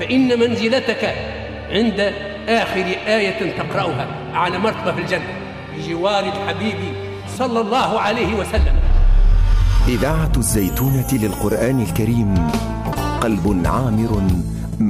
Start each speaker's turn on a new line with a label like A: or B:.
A: فإن منزلتك عند آخر آية تقرأها على مرتبة في الجنة بجوار الحبيب صلى الله عليه وسلم.
B: إذاعة الزيتونة للقرآن الكريم، قلب عامر